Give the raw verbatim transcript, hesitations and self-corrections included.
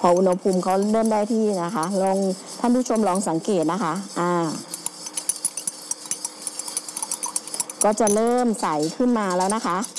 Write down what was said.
ออุณหภูมิเขาเริ่มได้ที่นะคะลองท่านผู้ชมลองสังเกตนะคะอ่าก็จะเริ่มใสขึ้นมาแล้วนะคะ